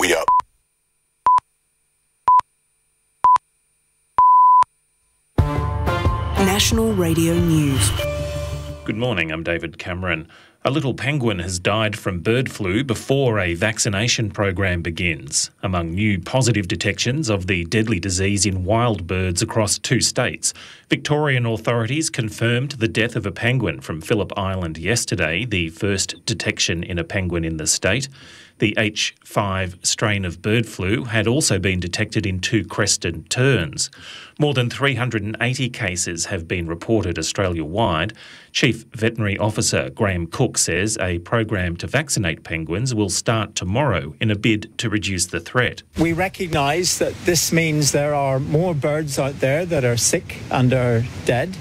We are. National Radio News. Good morning, I'm David Cameron. A little penguin has died from bird flu before a vaccination program begins. Among new positive detections of the deadly disease in wild birds across 2 states, Victorian authorities confirmed the death of a penguin from Phillip Island yesterday, the first detection in a penguin in the state. The H5 strain of bird flu had also been detected in 2 crested terns. More than 380 cases have been reported Australia-wide. Chief Veterinary Officer Graham Cook says a program to vaccinate penguins will start tomorrow in a bid to reduce the threat. We recognise that this means there are more birds out there that are sick and are dead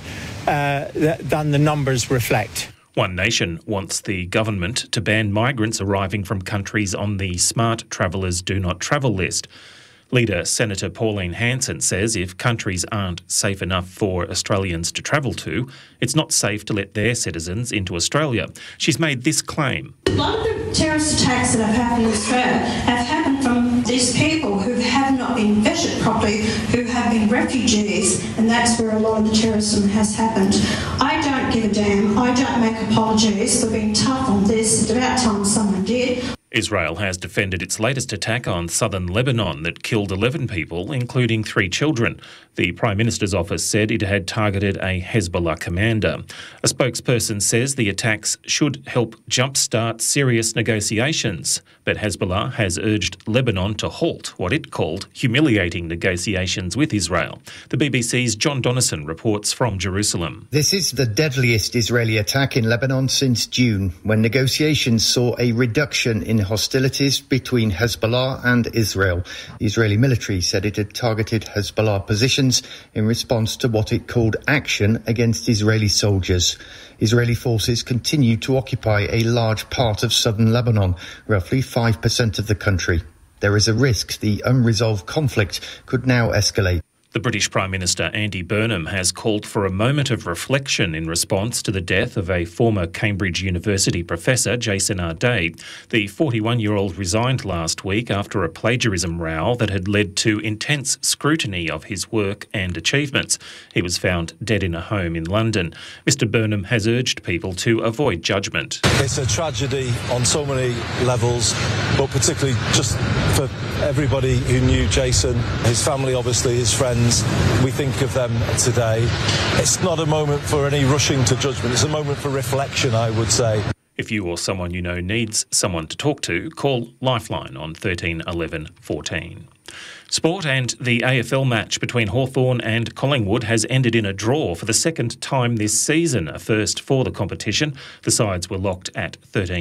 than the numbers reflect. One Nation wants the government to ban migrants arriving from countries on the Smart Travellers Do Not Travel list. Leader Senator Pauline Hanson says if countries aren't safe enough for Australians to travel to, it's not safe to let their citizens into Australia. She's made this claim. A lot of the terrorist attacks that have happened in Australia have happened from these people who have not been vetted properly, who have been refugees, and that's where a lot of the terrorism has happened. I don't give a damn. I don't make apologies for being tough on this. It's about time someone did. Israel has defended its latest attack on southern Lebanon that killed 11 people, including 3 children. The Prime Minister's office said it had targeted a Hezbollah commander. A spokesperson says the attacks should help jumpstart serious negotiations, but Hezbollah has urged Lebanon to halt what it called humiliating negotiations with Israel. The BBC's John Donnison reports from Jerusalem. This is the deadliest Israeli attack in Lebanon since June, when negotiations saw a reduction in hostilities between Hezbollah and Israel. The Israeli military said it had targeted Hezbollah positions in response to what it called action against Israeli soldiers. Israeli forces continue to occupy a large part of southern Lebanon, roughly 5% of the country. There is a risk the unresolved conflict could now escalate. The British Prime Minister Andy Burnham has called for a moment of reflection in response to the death of a former Cambridge University professor, Jason Ardai. The 41-year-old resigned last week after a plagiarism row that had led to intense scrutiny of his work and achievements. He was found dead in a home in London. Mr Burnham has urged people to avoid judgment. It's a tragedy on so many levels, but particularly just for everybody who knew Jason, his family, obviously, his friends. We think of them today. It's not a moment for any rushing to judgment. It's a moment for reflection, I would say. If you or someone you know needs someone to talk to, call Lifeline on 13 11 14. Sport, and the AFL match between Hawthorn and Collingwood has ended in a draw for the second time this season, a first for the competition. The sides were locked at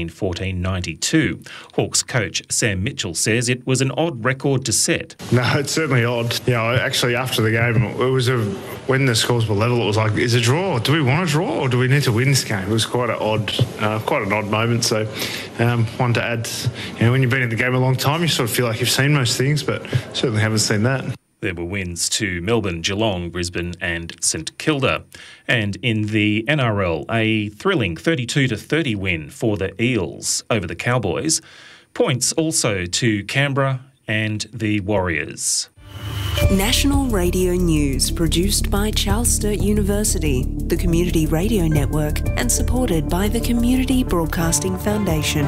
13-14-92. Hawks coach Sam Mitchell says it was an odd record to set. No, it's certainly odd. Actually, after the game, when the scores were level, it was like, is it a draw? Do we want a draw or do we need to win this game? It was quite an odd moment. So, one to add, when you've been in the game a long time, you sort of feel like you've seen most things, but certainly haven't seen that. There were wins to Melbourne, Geelong, Brisbane and St Kilda. And in the NRL, a thrilling 32-30 win for the Eels over the Cowboys. Points also to Canberra and the Warriors. National Radio News, produced by Charles Sturt University, the Community Radio Network, and supported by the Community Broadcasting Foundation.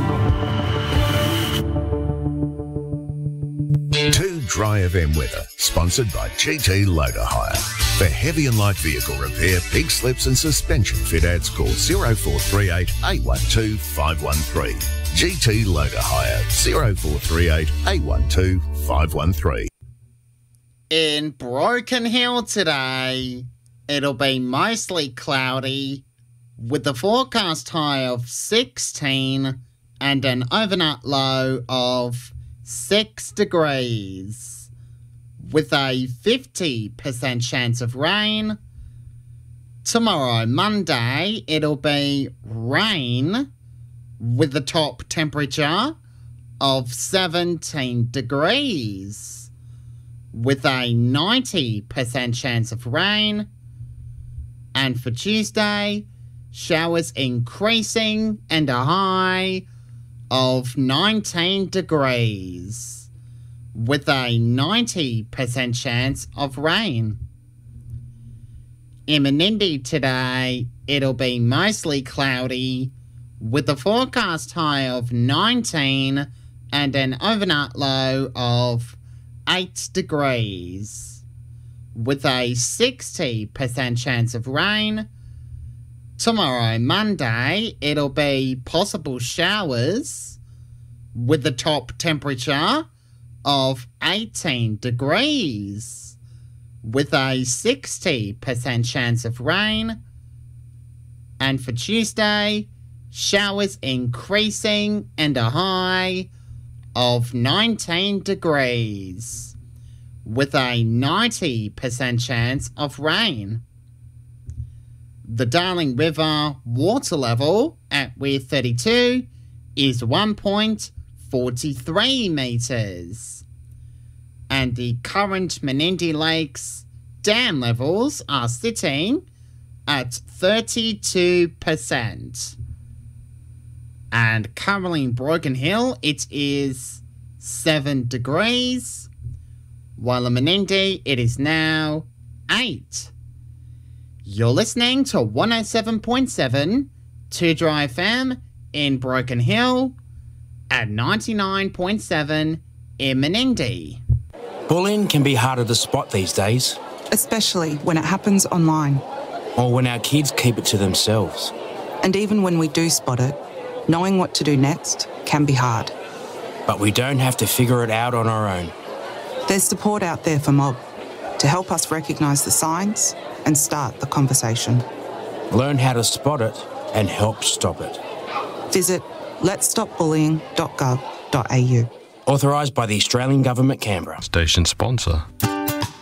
Too Dry FM weather, sponsored by GT Loader Hire. For heavy and light vehicle repair, pig slips and suspension fit ads, call 0438 812 513. GT Loader Hire, 0438 812 513. In Broken Hill today, it'll be mostly cloudy with the forecast high of 16 and an overnight low of 6 degrees, with a 50% chance of rain. Tomorrow, Monday, it'll be rain with the top temperature of 17 degrees, with a 90% chance of rain. And for Tuesday, showers increasing and a high of 19 degrees, with a 90% chance of rain. In Menindee today, it'll be mostly cloudy with a forecast high of 19 and an overnight low of 8 degrees, with a 60% chance of rain. Tomorrow, Monday, it'll be possible showers with the top temperature of 18 degrees, with a 60% chance of rain. And for Tuesday, showers increasing and a high of 19 degrees, with a 90% chance of rain. The Darling River water level at Weir 32 is 1.43 metres. And the current Menindee Lakes dam levels are sitting at 32%. And currently in Broken Hill, it is 7 degrees, while in Menindee, it is now 8. You're listening to 107.7 2Dry FM in Broken Hill at 99.7 in Menindee. Bullying can be harder to spot these days. Especially when it happens online. Or when our kids keep it to themselves. And even when we do spot it, knowing what to do next can be hard. But we don't have to figure it out on our own. There's support out there for Mob to help us recognise the signs and start the conversation. Learn how to spot it and help stop it. Visit letsstopbullying.gov.au. Authorised by the Australian Government, Canberra. Station sponsor.